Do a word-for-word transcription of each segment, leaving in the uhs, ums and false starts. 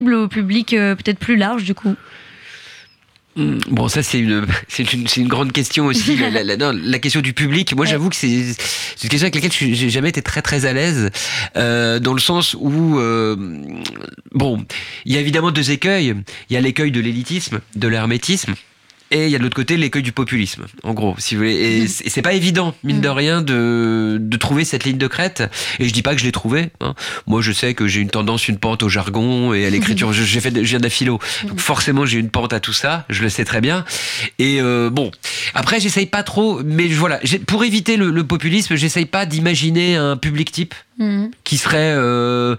au public euh, peut-être plus large du coup? Bon, ça c'est une, c'est une, c'est une grande question aussi. la, la, la, non, la question du public, moi j'avoue que c'est, c'est une question avec laquelle je, j'ai jamais été très très à l'aise, euh, dans le sens où, euh, bon, il y a évidemment deux écueils. Il y a l'écueil de l'élitisme, de l'hermétisme. Et il y a de l'autre côté l'écueil du populisme, en gros, si vous voulez. Et c'est, c'est pas évident, mine de rien, de, de trouver cette ligne de crête. Et je dis pas que je l'ai trouvée. Hein. Moi, je sais que j'ai une tendance, une pente au jargon et à l'écriture. Je, j'ai fait, je viens de la philo, donc forcément j'ai une pente à tout ça. Je le sais très bien. Et euh, bon, après, j'essaye pas trop, mais voilà, j'ai, pour éviter le, le populisme, j'essaye pas d'imaginer un public type mmh. qui serait euh,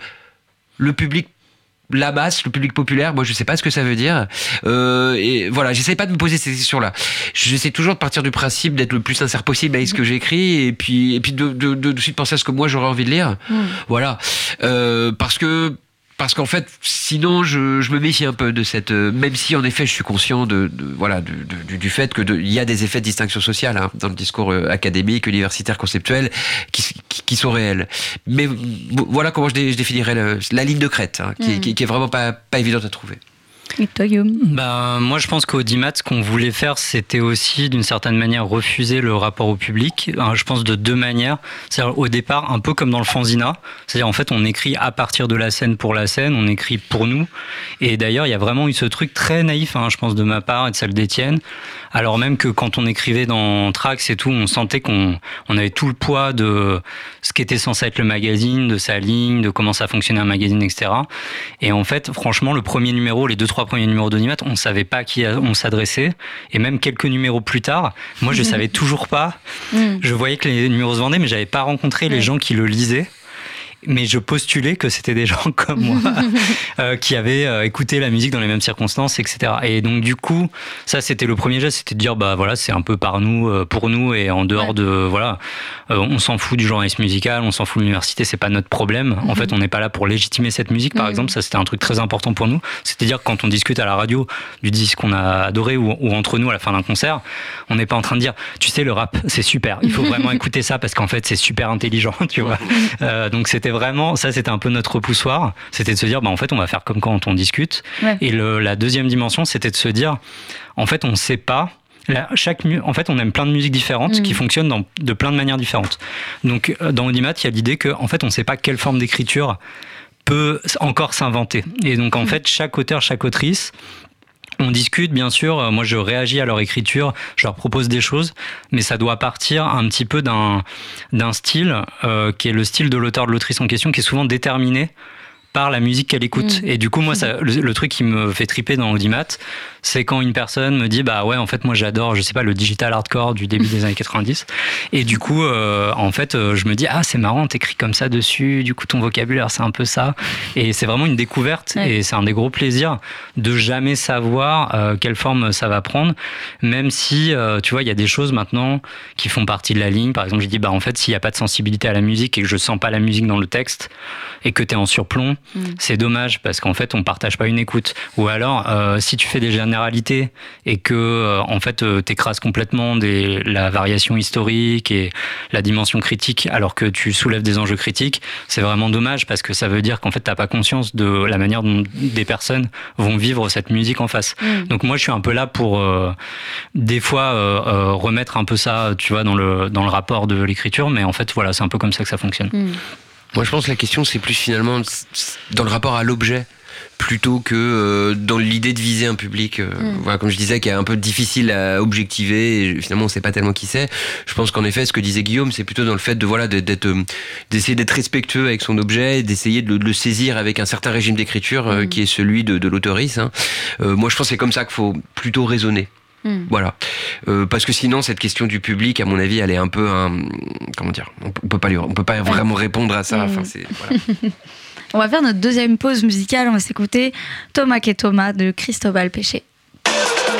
le public. La masse, le public populaire, moi je sais pas ce que ça veut dire. Euh, et voilà, j'essaie pas de me poser ces questions-là. J'essaie toujours de partir du principe d'être le plus sincère possible avec ce que j'écris, et puis et puis de de de, de suite penser à ce que moi j'aurais envie de lire. Mmh. Voilà, euh, parce que parce qu'en fait, sinon je, je me méfie un peu de cette. Euh, même si en effet je suis conscient de, de voilà de, de, du, du fait que il y a des effets de distinction sociale hein, dans le discours euh, académique, universitaire, conceptuel, qui, qui, qui sont réels. Mais voilà comment je, dé, je définirais le, la ligne de crête, hein, qui, mmh. qui, qui est vraiment pas pas évidente à trouver. Et toi, Guillaume ? Ben, moi, je pense qu'Audimat, ce qu'on voulait faire, c'était aussi, d'une certaine manière, refuser le rapport au public. Je pense de deux manières. C'est-à-dire, au départ, un peu comme dans le fanzina. C'est-à-dire, en fait, on écrit à partir de la scène pour la scène, on écrit pour nous. Et d'ailleurs, il y a vraiment eu ce truc très naïf, hein, je pense, de ma part et de celle d'Étienne. Alors même que quand on écrivait dans Trax et tout, on sentait qu'on on avait tout le poids de ce qu'était censé être le magazine, de sa ligne, de comment ça fonctionnait un magazine, et cetera. Et en fait, franchement, le premier numéro, les deux, trois premiers numéros d'Audimat, on ne savait pas à qui on s'adressait. Et même quelques numéros plus tard, moi, je ne savais toujours pas. Je voyais que les numéros se vendaient, mais je n'avais pas rencontré les gens qui le lisaient. Mais je postulais que c'était des gens comme moi euh, qui avaient euh, écouté la musique dans les mêmes circonstances, et cetera. Et donc du coup, ça c'était le premier geste, c'était de dire bah voilà, c'est un peu par nous, euh, pour nous et en dehors ouais. de voilà, euh, on s'en fout du journalisme musical, on s'en fout de l'université, c'est pas notre problème. Mm-hmm. En fait, on n'est pas là pour légitimer cette musique, par mm-hmm. exemple. Ça c'était un truc très important pour nous. C'est-à-dire que quand on discute à la radio du disque qu'on a adoré ou, ou entre nous à la fin d'un concert, on n'est pas en train de dire tu sais le rap c'est super, il faut vraiment écouter ça parce qu'en fait c'est super intelligent, tu vois. Euh, donc c'était vraiment, ça c'était un peu notre repoussoir, c'était de se dire bah en fait on va faire comme quand on discute. Ouais. Et le, la deuxième dimension c'était de se dire en fait on sait pas. Là, chaque, en fait, on aime plein de musiques différentes mmh. qui fonctionnent dans, de plein de manières différentes. Donc, dans Audimat, il y a l'idée qu'en fait, on ne sait pas quelle forme d'écriture peut encore s'inventer. Et donc, en mmh. fait, chaque auteur, chaque autrice. On discute, bien sûr, moi je réagis à leur écriture, je leur propose des choses, mais ça doit partir un petit peu d'un, d'un style euh, qui est le style de l'auteur, de l'autrice en question, qui est souvent déterminé par la musique qu'elle écoute. Mmh. Et du coup, moi, ça, le, le truc qui me fait triper dans Audimat, c'est quand une personne me dit bah ouais, en fait, moi j'adore, je sais pas, le digital hardcore du début des années quatre-vingt-dix. Et du coup, euh, en fait, euh, je me dis ah, c'est marrant, t'écris comme ça dessus, du coup, ton vocabulaire, c'est un peu ça. Et c'est vraiment une découverte ouais. et c'est un des gros plaisirs de jamais savoir euh, quelle forme ça va prendre, même si, euh, tu vois, il y a des choses maintenant qui font partie de la ligne. Par exemple, je dis bah en fait, s'il n'y a pas de sensibilité à la musique et que je sens pas la musique dans le texte et que t'es en surplomb, Mmh. c'est dommage parce qu'en fait on partage pas une écoute. Ou alors euh, si tu fais des généralités et que euh, en fait euh, t'écrases complètement des, la variation historique et la dimension critique alors que tu soulèves des enjeux critiques, c'est vraiment dommage parce que ça veut dire qu'en fait t'as pas conscience de la manière dont des personnes vont vivre cette musique en face. Mmh. Donc moi je suis un peu là pour euh, des fois euh, euh, remettre un peu ça, tu vois, dans le dans le rapport de l'écriture, mais en fait voilà, c'est un peu comme ça que ça fonctionne. Mmh. Moi, je pense que la question, c'est plus finalement dans le rapport à l'objet, plutôt que euh, dans l'idée de viser un public. Euh, mm. Voilà, comme je disais, qui est un peu difficile à objectiver. Et finalement, on ne sait pas tellement qui c'est. Je pense qu'en effet, ce que disait Guillaume, c'est plutôt dans le fait de voilà, d'être, d'essayer d'être respectueux avec son objet, d'essayer de le saisir avec un certain régime d'écriture euh, mm. qui est celui de, de l'auteurice. Hein. Euh, moi, je pense que c'est comme ça qu'il faut plutôt raisonner. Mmh. Voilà, euh, parce que sinon cette question du public, à mon avis, elle est un peu, un, comment dire, on peut pas lui, on peut pas vraiment répondre à ça. Mmh. Enfin, c'est, voilà. On va faire notre deuxième pause musicale. On va s'écouter Thomas et Thomas de Cristobal Péché.